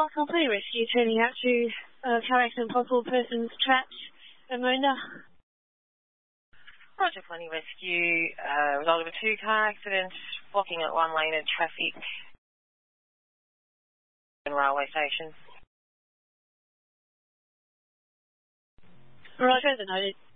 Vauxhall Plenty Rescue turning out to car accident, possible persons trapped and Moondah. Roger, Plenty Rescue, result of a two-car accident, blocking at one lane of traffic in railway station. Roger, noted.